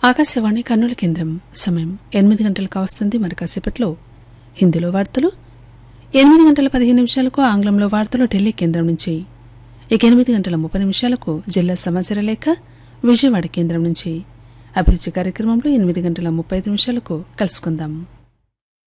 ఆకాశవాణి కర్నూలు కేంద్రం. సమయం 8 గంటలు కావస్తుంది. మరి కాసేపట్లో హిందీలో వార్తలు, 8 గంటల 15 నిమిషాలకు ఆంగ్లంలో వార్తలు ఢిల్లీ కేంద్రం నుంచి. ఇక 8 గంటల 30 నిమిషాలకు జిల్లా సమాచార లేఖ విజయవాడ కేంద్రం నుంచి. అభిరుచి కార్యక్రమంలో 8 గంటల 35 నిమిషాలకు కలుసుకుందాం.